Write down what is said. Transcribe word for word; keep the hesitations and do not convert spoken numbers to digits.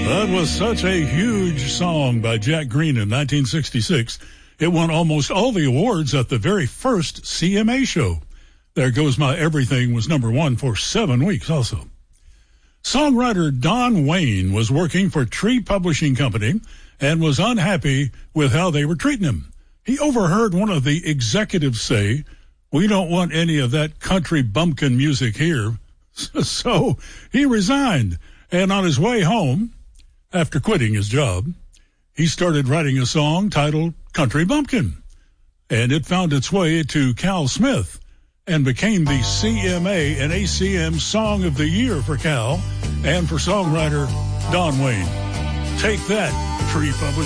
That was such a huge song by Jack Green in nineteen sixty-six. It won almost all the awards at the very first C M A show. There Goes My Everything was number one for seven weeks also. Songwriter Don Wayne was working for Tree Publishing Company and was unhappy with how they were treating him. He overheard one of the executives say, "We don't want any of that country bumpkin music here." So he resigned, and on his way home, after quitting his job, he started writing a song titled Country Bumpkin, and it found its way to Cal Smith and became the C M A and A C M Song of the Year for Cal and for songwriter Don Wayne. Take that, Tree Publishing.